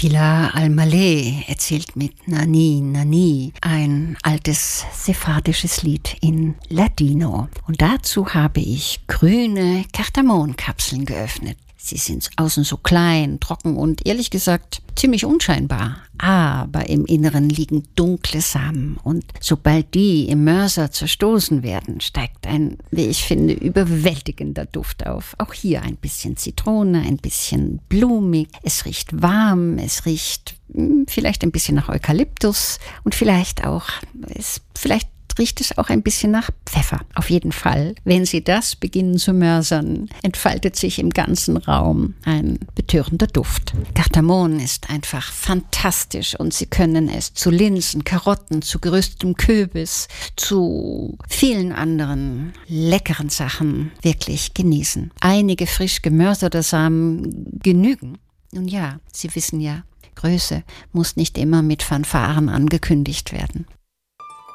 Pilar Al-Maleh erzählt mit Nani Nani ein altes sephardisches Lied in Ladino. Und dazu habe ich grüne Kardamomkapseln geöffnet. Sie sind außen so klein, trocken und ehrlich gesagt ziemlich unscheinbar. Aber im Inneren liegen dunkle Samen. Und sobald die im Mörser zerstoßen werden, steigt ein, wie ich finde, überwältigender Duft auf. Auch hier ein bisschen Zitrone, ein bisschen blumig. Es riecht warm, es riecht vielleicht ein bisschen nach Eukalyptus und vielleicht riecht es auch ein bisschen nach Pfeffer. Auf jeden Fall, wenn Sie das beginnen zu mörsern, entfaltet sich im ganzen Raum ein betörender Duft. Kardamom ist einfach fantastisch und Sie können es zu Linsen, Karotten, zu geröstetem Kürbis, zu vielen anderen leckeren Sachen wirklich genießen. Einige frisch gemörserte Samen genügen. Nun ja, Sie wissen ja, Größe muss nicht immer mit Fanfaren angekündigt werden.